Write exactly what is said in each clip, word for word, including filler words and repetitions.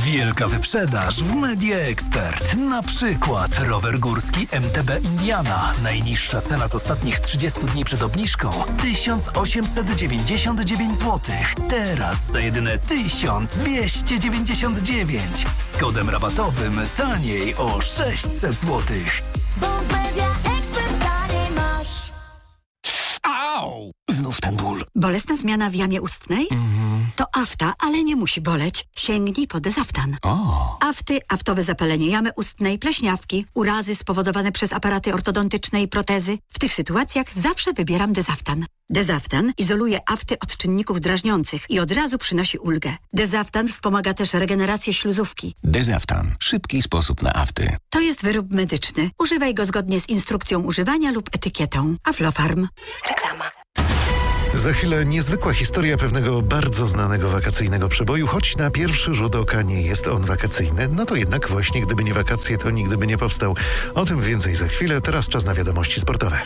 Wielka wyprzedaż w Media Expert. Na przykład rower górski M T B Indiana. Najniższa cena z ostatnich trzydziestu dni przed obniżką tysiąc osiemset dziewięćdziesiąt dziewięć złotych. Teraz za jedyne tysiąc dwieście dziewięćdziesiąt dziewięć. Z kodem rabatowym taniej o sześćset złotych. Bo w Media Expert taniej masz. Au! Znów ten ból. Bolesna zmiana w jamie ustnej? Mhm. To afta, ale nie musi boleć. Sięgnij po Dezaftan. O. Afty, aftowe zapalenie jamy ustnej, pleśniawki, urazy spowodowane przez aparaty ortodontyczne i protezy. W tych sytuacjach zawsze wybieram Dezaftan. Dezaftan izoluje afty od czynników drażniących i od razu przynosi ulgę. Dezaftan wspomaga też regenerację śluzówki. Dezaftan. Szybki sposób na afty. To jest wyrób medyczny. Używaj go zgodnie z instrukcją używania lub etykietą. Aflofarm. Reklama. Za chwilę niezwykła historia pewnego bardzo znanego wakacyjnego przeboju, choć na pierwszy rzut oka nie jest on wakacyjny, no to jednak właśnie gdyby nie wakacje, to nigdy by nie powstał. O tym więcej za chwilę, teraz czas na wiadomości sportowe.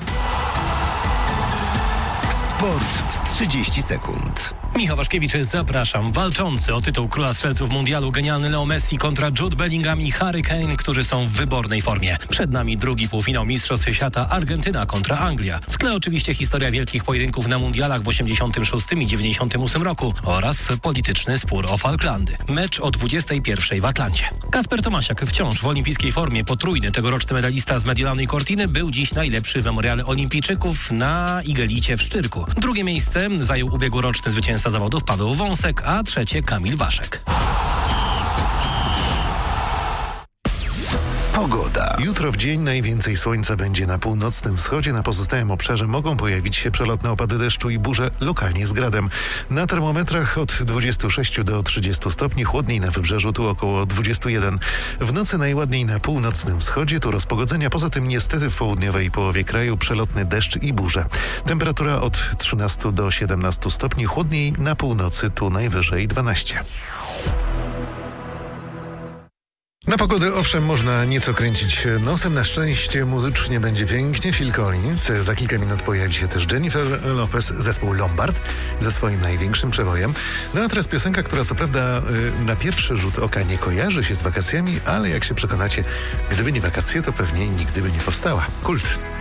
Sport w trzydzieści sekund. Michał Waszkiewicz, zapraszam. Walczący o tytuł króla strzelców mundialu genialny Leo Messi kontra Jude Bellingham i Harry Kane, którzy są w wybornej formie. Przed nami drugi półfinał Mistrzostw Świata Argentyna kontra Anglia. W tle oczywiście historia wielkich pojedynków na mundialach w osiemdziesiątym szóstym i dziewięćdziesiątym ósmym roku oraz polityczny spór o Falklandy. Mecz o dwudziestej pierwszej w Atlancie. Kacper Tomasiak wciąż w olimpijskiej formie. Potrójny tegoroczny medalista z Mediolanu i Cortiny był dziś najlepszy w memoriale olimpijczyków na igelicie w Szczyrku. Drugie miejsce zajął ubiegłoroczny zwycięzca zawodów Paweł Wąsek, a trzecie Kamil Waszek. Pogoda. Jutro w dzień najwięcej słońca będzie na północnym wschodzie, na pozostałym obszarze mogą pojawić się przelotne opady deszczu i burze, lokalnie z gradem. Na termometrach od dwudziestu sześciu do trzydziestu stopni, chłodniej na wybrzeżu, tu około dwudziestu jeden. W nocy najładniej na północnym wschodzie, tu rozpogodzenia, poza tym niestety w południowej połowie kraju przelotny deszcz i burze. Temperatura od trzynastu do siedemnastu stopni, chłodniej na północy, tu najwyżej dwanaście. Na pogodę owszem można nieco kręcić nosem, na szczęście muzycznie będzie pięknie. Phil Collins, za kilka minut pojawi się też Jennifer Lopez, zespół Lombard ze swoim największym przebojem. No a teraz piosenka, która co prawda na pierwszy rzut oka nie kojarzy się z wakacjami, ale jak się przekonacie, gdyby nie wakacje, to pewnie nigdy by nie powstała. Kult.